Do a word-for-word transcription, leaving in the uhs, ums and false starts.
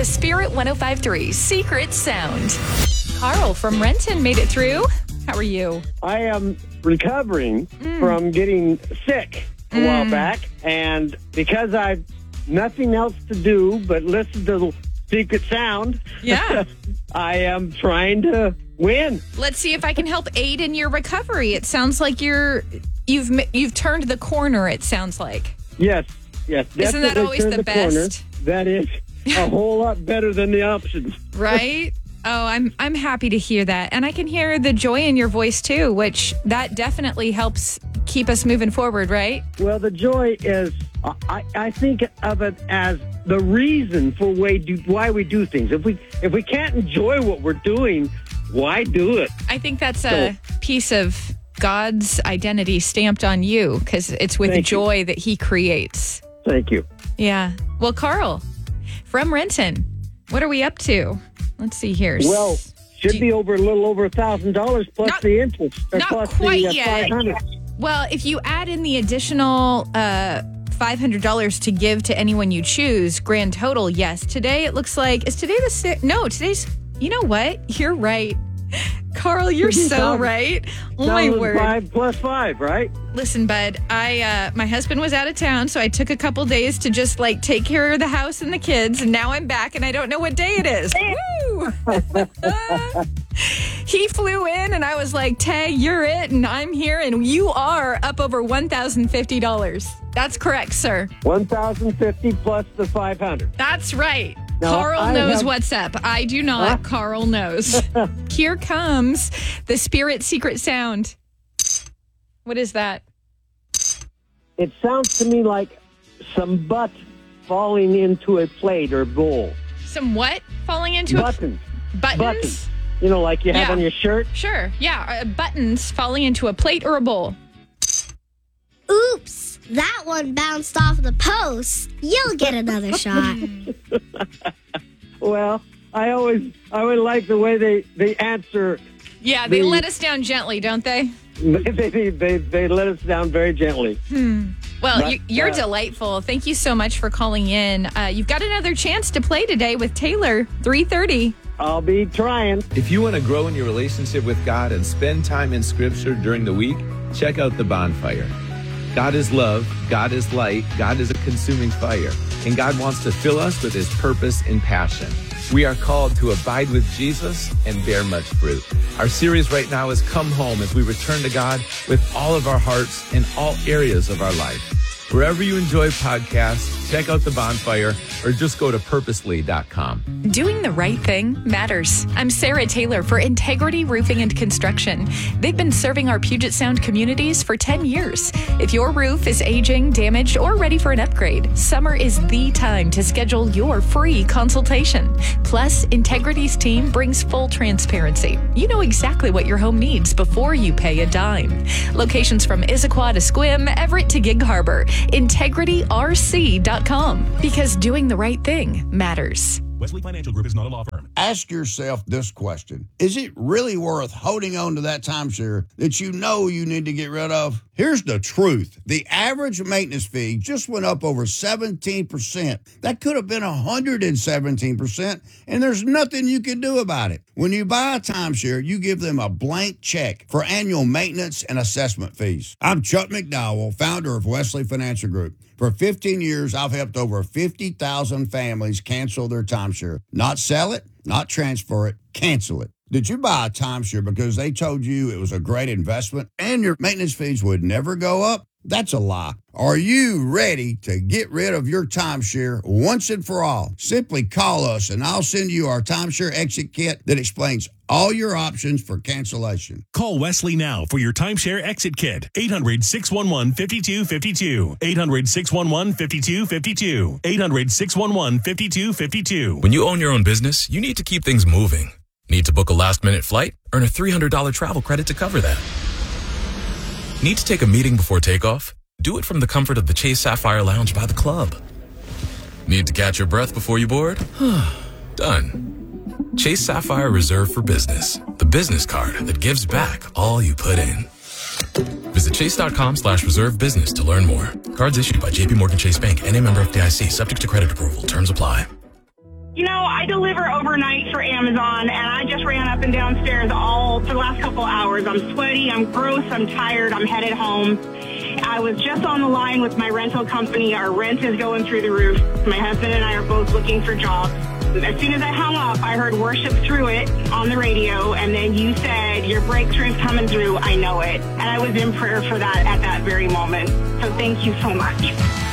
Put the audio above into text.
The Spirit one oh five point three Secret Sound. Carl from Renton made it through. How are you? I am recovering mm. from getting sick a mm. while back, and because I've nothing else to do but listen to the Secret Sound, yeah, I am trying to win. Let's see if I can help aid in your recovery. It sounds like you're you've you've turned the corner. It sounds like. Yes, yes. Isn't that always the, the best? Corner. That is a whole lot better than the options, right? Oh, I'm I'm happy to hear that. And I can hear the joy in your voice too, which that definitely helps keep us moving forward, right? Well, the joy is, I, I think of it as the reason for why, do, why we do things. If we if we can't enjoy what we're doing, why do it? I think that's a so, piece of God's identity stamped on you, because it's with joy you. that he creates. Thank you. Yeah. Well, Carl, from Renton, what are we up to? Let's see here. Well, should you, be over a little over a thousand dollars plus not, the interest. Or not plus quite the, uh, yet. five hundred. Well, if you add in the additional uh, five hundred dollars to give to anyone you choose, grand total, yes. Today it looks like, is today the sixth? No, today's, you know what? You're right. Carl, you're so right. Oh, my word. Five plus five, right? Listen, bud, I uh, my husband was out of town, so I took a couple days to just like take care of the house and the kids, and now I'm back, and I don't know what day it is. Woo! He flew in, and I was like, Tay, you're it, and I'm here, and you are up over one thousand fifty dollars. That's correct, sir. one thousand fifty dollars plus the five hundred dollars. That's right. No, Carl I knows have... what's up. I do not. Huh? Carl knows. Here comes the Spirit Secret Sound. What is that? It sounds to me like some butt falling into a plate or bowl. Some what falling into buttons. a... Buttons? Buttons. You know, like you have yeah. on your shirt? Sure. Yeah. Uh, buttons falling into a plate or a bowl. Oops. That one bounced off the post. You'll get another shot. Well, I always I always like the way they, they answer. Yeah, they the, let us down gently, don't they? They they, they, they let us down very gently. Hmm. Well, but, you, you're uh, delightful. Thank you so much for calling in. Uh, you've got another chance to play today with Taylor, three thirty. I'll be trying. If you want to grow in your relationship with God and spend time in Scripture during the week, check out The Bonfire. God is love, God is light, God is a consuming fire, and God wants to fill us with his purpose and passion. We are called to abide with Jesus and bear much fruit. Our series right now is Come Home, as we return to God with all of our hearts in all areas of our life. Wherever you enjoy podcasts, check out The Bonfire or just go to purposely dot com. Doing the right thing matters. I'm Sarah Taylor for Integrity Roofing and Construction. They've been serving our Puget Sound communities for ten years. If your roof is aging, damaged, or ready for an upgrade, summer is the time to schedule your free consultation. Plus, Integrity's team brings full transparency. You know exactly what your home needs before you pay a dime. Locations from Issaquah to Sequim, Everett to Gig Harbor. integrity r c dot com, because doing the right thing matters. Wesley Financial Group is not a law firm. Ask yourself this question. Is it really worth holding on to that timeshare that you know you need to get rid of? Here's the truth. The average maintenance fee just went up over seventeen percent. That could have been one hundred seventeen percent, and there's nothing you can do about it. When you buy a timeshare, you give them a blank check for annual maintenance and assessment fees. I'm Chuck McDowell, founder of Wesley Financial Group. For fifteen years, I've helped over fifty thousand families cancel their timeshare. Not sell it, not transfer it, cancel it. Did you buy a timeshare because they told you it was a great investment and your maintenance fees would never go up? That's a lie. Are you ready to get rid of your timeshare once and for all? Simply call us and I'll send you our timeshare exit kit that explains all your options for cancellation. Call Wesley now for your timeshare exit kit. eight hundred, six one one, five two five two. eight hundred, six one one, five two five two. eight hundred, six one one, five two five two. When you own your own business, you need to keep things moving. Need to book a last-minute flight? Earn a three hundred dollars travel credit to cover that. Need to take a meeting before takeoff? Do it from the comfort of the Chase Sapphire Lounge by the club. Need to catch your breath before you board? Done. Chase Sapphire Reserve for Business, the business card that gives back all you put in. Visit chase.com slash reserve business to learn more. Cards issued by J P Morgan Chase Bank and a member of F D I C, subject to credit approval. Terms apply. You know, I deliver overnight for Amazon, and I just ran up and downstairs all for the last couple hours. I'm sweaty, I'm gross, I'm tired, I'm headed home. I was just on the line with my rental company. Our rent is going through the roof. My husband and I are both looking for jobs. As soon as I hung up, I heard Worship Through It on the radio, and then you said, your breakthrough's coming through, I know it. And I was in prayer for that at that very moment. So thank you so much.